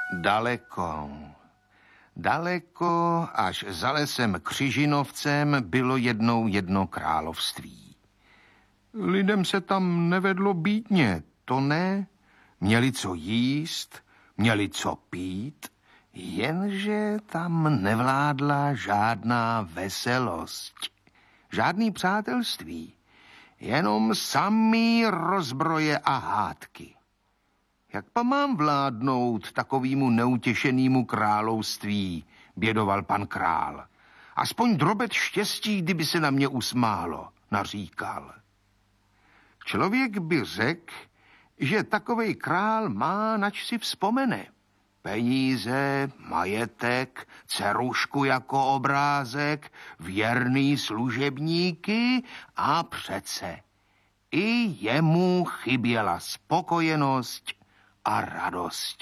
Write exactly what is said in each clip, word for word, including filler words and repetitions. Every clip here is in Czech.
Daleko, daleko, až za lesem Křižinovcem bylo jednou jedno království. Lidem se tam nevedlo bídně, to ne. Měli co jíst, měli co pít, jenže tam nevládla žádná veselost, žádný přátelství, jenom samý rozbroje a hádky. Jak pa mám vládnout takovýmu neutěšenýmu království, bědoval pan král. Aspoň drobet štěstí, kdyby se na mě usmálo, naříkal. Člověk by řekl, že takovej král má, nač si vzpomene. Peníze, majetek, dcerušku jako obrázek, věrný služebníky a přece i jemu chyběla spokojenost a radost.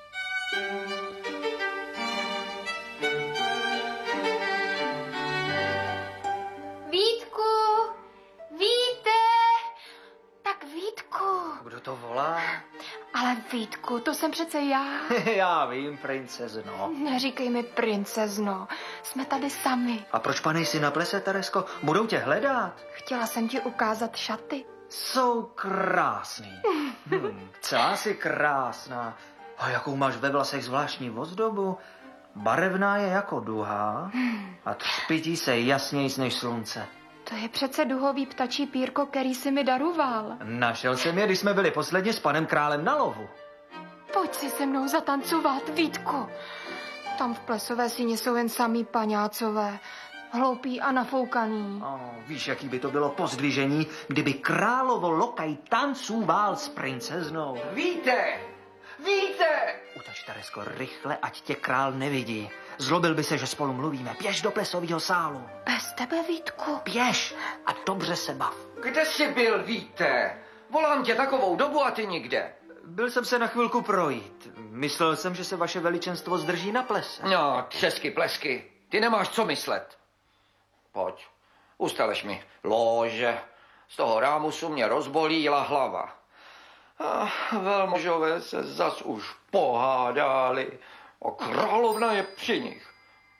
Vítku, Víte, tak Vítku. Kdo to volá? Ale Vítku, to jsem přece já. Já vím, princezno. Neříkej mi princezno, jsme tady sami. A proč pa nejsi na plese, Teresko? Budou tě hledat. Chtěla jsem ti ukázat šaty. Jsou krásný. Hm, celá jsi krásná. A jakou máš ve vlasech zvláštní ozdobu. Barevná je jako duha a třpití se jasnějc než slunce. To je přece duhový ptačí pírko, který jsi mi daroval. Našel jsem je, když jsme byli posledně s panem králem na lovu. Pojď si se mnou zatancovat, Vítku. Tam v plesové síni jsou jen samý paňácové. Hloupý a nafoukaný. Oh, víš, jaký by to bylo pozdvižení, kdyby královo lokaj tancůval s princeznou. Víte! Víte! Utač, Teresko, rychle, ať tě král nevidí. Zlobil by se, že spolu mluvíme. Běž do plesového sálu. Bez tebe, Vítku. Běž a dobře se bav. Kde jsi byl, Víte? Volám tě takovou dobu a ty nikde. Byl jsem se na chvilku projít. Myslel jsem, že se vaše veličenstvo zdrží na plese. No, třesky, plesky. Ty nemáš co myslet. Pojď, ustaleš mi lóže. Z toho rámusu mě rozbolíla hlava. A velmožové se zas už pohádali. A královna je při nich.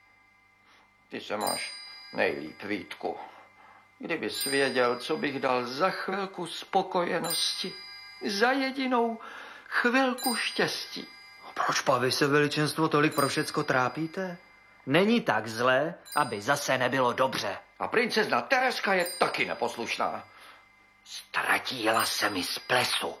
Ty se máš nejlíp, Vítku. Kdybys věděl, co bych dal za chvilku spokojenosti. Za jedinou chvilku štěstí. Proč pa vy se veličenstvo tolik pro všecko trápíte? Není tak zlé, aby zase nebylo dobře. A princezna Tereska je taky neposlušná. Ztratila se mi z plesu.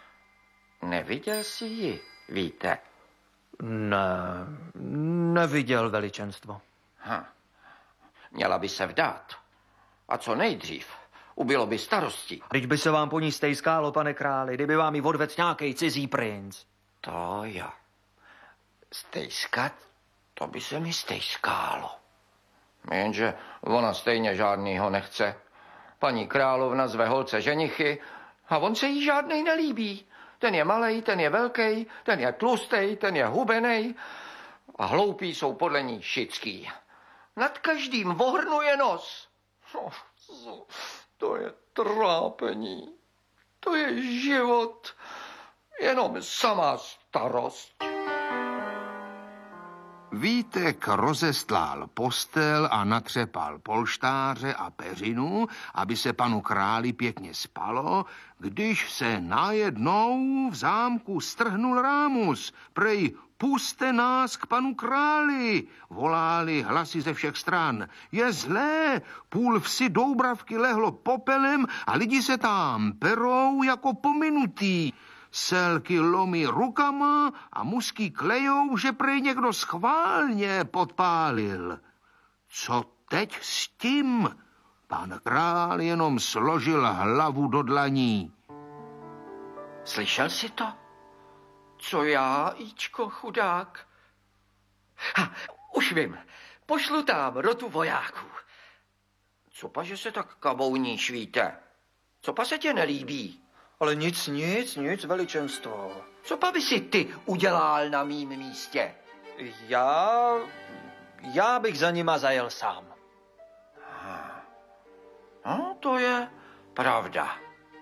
Neviděl jsi ji, Víte? Ne, neviděl veličenstvo. Hm. Měla by se vdát. A co nejdřív. Ubylo by starosti. Vždyť by se vám po ní stejskálo, pane králi, kdyby vám ji odvedl nějaký cizí princ. To jo. Stejskat? To by se mi stejskálo. Jenže ona stejně žádnýho nechce. Paní královna zve holce ženichy a on se jí žádnej nelíbí. Ten je malej, ten je velký, ten je tlustej, ten je hubenej a hloupí jsou podle ní šický. Nad každým vohrnuje nos. To je trápení. To je život. Jenom samá starost. Vítek rozestlál postel a natřepal polštáře a peřinu, aby se panu králi pěkně spalo, když se najednou v zámku strhnul rámus. Prej, puste nás k panu králi, voláli hlasy ze všech stran. Je zlé, půl vsi Doubravky lehlo popelem a lidi se tam perou jako pominutý. Selky lomí rukama a musky klejou, že prej někdo schválně podpálil. Co teď s tím? Pan král jenom složil hlavu do dlaní. Slyšel jsi to? Co já, Ičko, chudák? Ha, už vím. Pošlu tam rotu vojáků. Co pa, že se tak kabouníš, Víte? Co pa se tě nelíbí? Ale nic, nic, nic, veličenstvo. Co pa by si ty udělal na mým místě? Já... Já bych za nima zajel sám. No, to je pravda.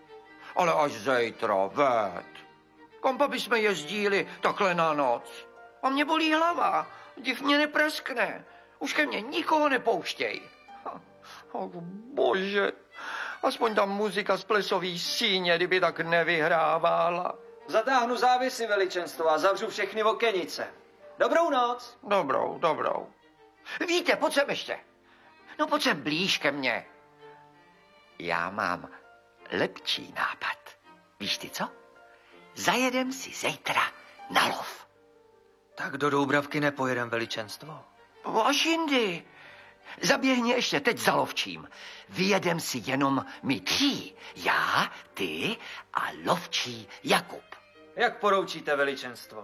Ale až zítra, ved. Kam pa bychom jezdíli takhle na noc? A mě bolí hlava. Div mě nepraskne. Už ke mně nikoho nepouštěj. Oh, bože, aspoň ta muzika z plesový síně, kdyby tak nevyhrávala. Zatáhnu závěsy, veličenstvo, a zavřu všechny okenice. Dobrou noc. Dobrou, dobrou. Víte, pojď sem ještě. No pojď sem blíž ke mně. Já mám lepší nápad. Víš ty co? Zajedem si zítra na lov. Tak do Doubravky nepojedem, veličenstvo. Až jindy. Zaběhni ještě teď za lovčím. Vyjedem si jenom my tři. Já, ty a lovčí Jakub. Jak poroučíte, veličenstvo?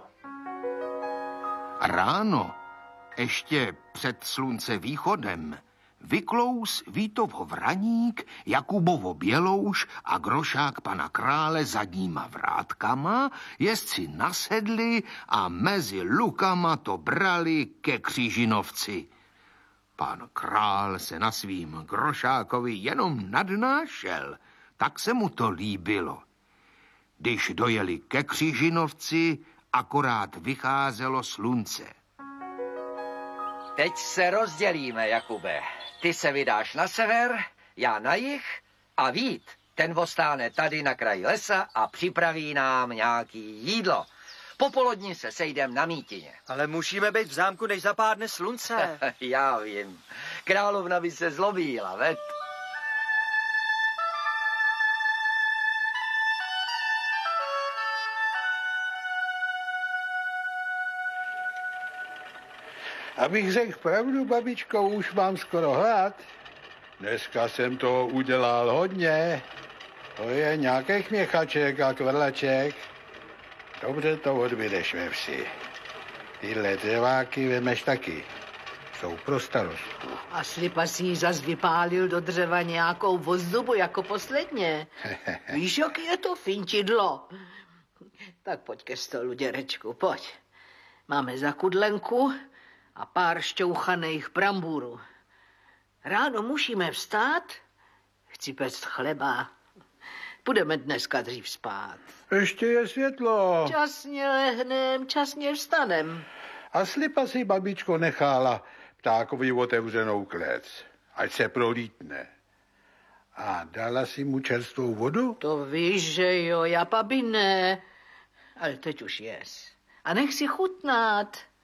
Ráno, ještě před slunce východem, vyklous Vítov vraník, Jakubovo bělouš a grošák pana krále zadníma vrátkama, jezdci nasedli a mezi lukama to brali ke Křížinovci. Pan král se na svým grošákovi jenom nadnášel, tak se mu to líbilo. Když dojeli ke Křížinovci, akorát vycházelo slunce. Teď se rozdělíme, Jakube. Ty se vydáš na sever, já na jih a Vít, ten ostáne tady na kraji lesa a připraví nám nějaký jídlo. Popolodní se sejdem na mítině. Ale musíme být v zámku, než zapádne slunce. Já vím. Královna by se zlobila, veď? Abych řekl pravdu, babičko, už mám skoro hlad. Dneska jsem toho udělal hodně. To je nějakých měchaček a kvrlaček. Dobře to odbydeš ve vsi. Tyhle dřeváky vemeš taky. Jsou pro starostku. A Slipa si jí zas vypálil do dřeva nějakou vozdubu jako posledně. Víš, jaký je to finčidlo? Tak pojď ke stolu, dědečku, pojď. Máme zakudlenku a pár šťouchaných brambůrů. Ráno musíme vstát, chci pect chleba. Budeme dneska dřív spát. Ještě je světlo. Časně lehnem, časně vstanem. A Slipa si babičko nechala ptákovi otevřenou klec, ať se prolítne. A dala si mu čerstvou vodu? To víš, že jo, já pabi ne. Ale teď už jes. A nech si chutnat.